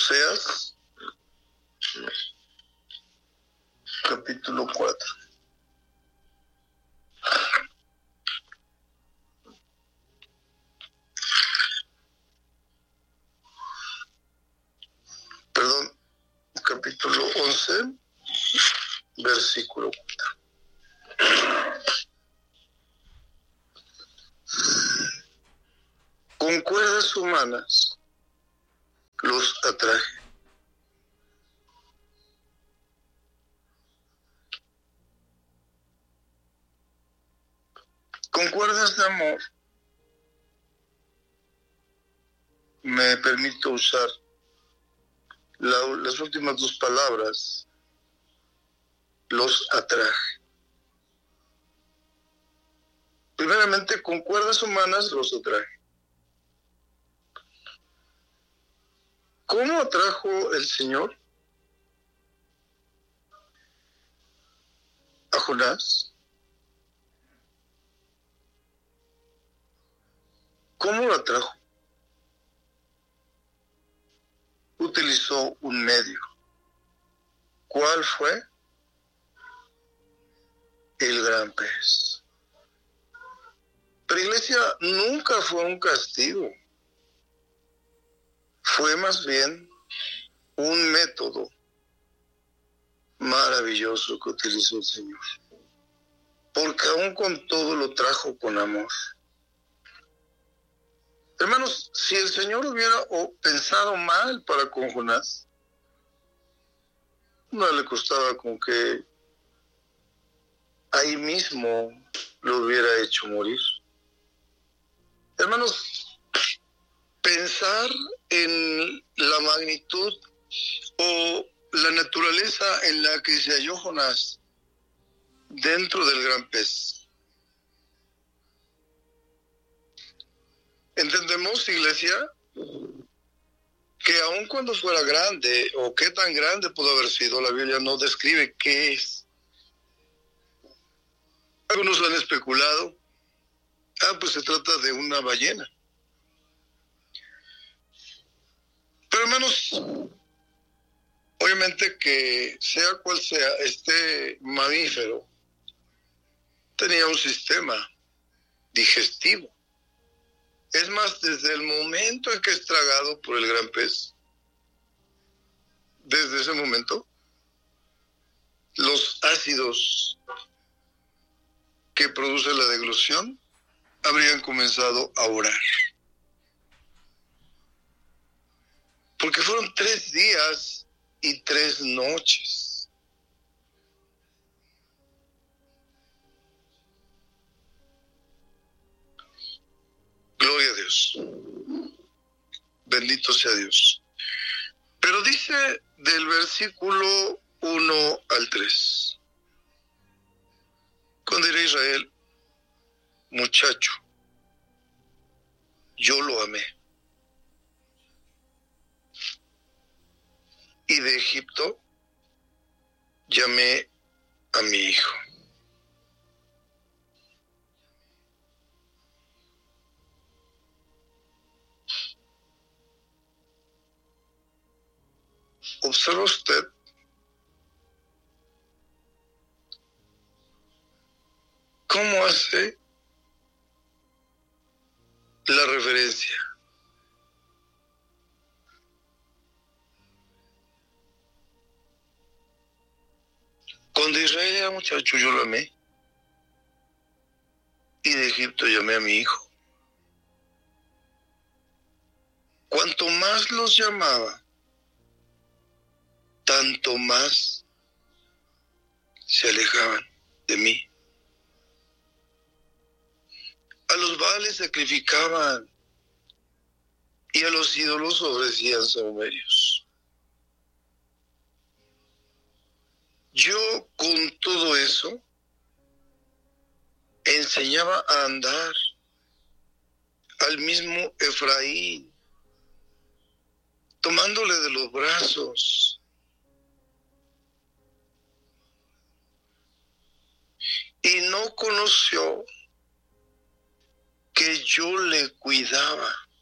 Oseas, capítulo 4. Perdón, capítulo 11, versículo 4. Con cuerdas humanas los atraje. Con cuerdas de amor me permito usar las últimas dos palabras, los atraje. Primeramente, con cuerdas humanas los atraje. ¿Cómo atrajo el Señor a Jonás? ¿Cómo lo atrajo? Utilizó un medio. ¿Cuál fue? El gran pez. Pero iglesia, nunca fue un castigo. Fue más bien un método maravilloso que utilizó el Señor. Porque aún con todo lo trajo con amor. Hermanos, si el Señor hubiera pensado mal para con Jonás, no le costaba con que ahí mismo lo hubiera hecho morir. Hermanos, pensar en la magnitud o la naturaleza en la que se halló Jonás dentro del gran pez. Entendemos, iglesia, que aun cuando fuera grande, o qué tan grande pudo haber sido, la Biblia no describe qué es. Algunos han especulado, pues se trata de una ballena. Pero hermanos, obviamente que sea cual sea este mamífero, tenía un sistema digestivo. Es más, desde el momento en que es tragado por el gran pez, desde ese momento, los ácidos que produce la deglución habrían comenzado a orar. Porque fueron 3 días y 3 noches. Gloria a Dios. Bendito sea Dios. Pero dice del versículo 1 al 3. Cuando diré a Israel, muchacho, yo lo amé. Y de Egipto llamé a mi hijo. Observa usted cómo hace la referencia. Cuando Israel era muchacho, yo lo amé. Y de Egipto llamé a mi hijo. Cuanto más los llamaba, tanto más se alejaban de mí. A los Baales sacrificaban y a los ídolos ofrecían sahumerios. Yo con todo eso enseñaba a andar al mismo Efraín, tomándole de los brazos. Y no conoció que yo le cuidaba.